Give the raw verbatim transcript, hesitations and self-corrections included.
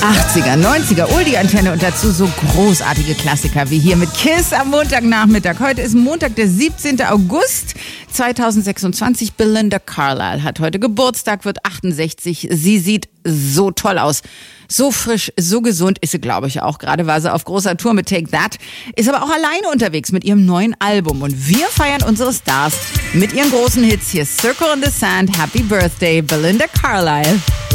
achtziger, neunziger, Oldie-Antenne und dazu so großartige Klassiker wie hier mit Kiss am Montagnachmittag. Heute ist Montag, der siebzehnten August zweitausendsechsundzwanzig. Belinda Carlisle hat heute Geburtstag, wird achtundsechzig. Sie sieht so toll aus. So frisch, so gesund ist sie, glaube ich, auch. Gerade war sie auf großer Tour mit Take That, ist aber auch alleine unterwegs mit ihrem neuen Album. Und wir feiern unsere Stars mit ihren großen Hits. Hier Circle in the Sand, Happy Birthday, Belinda Carlisle.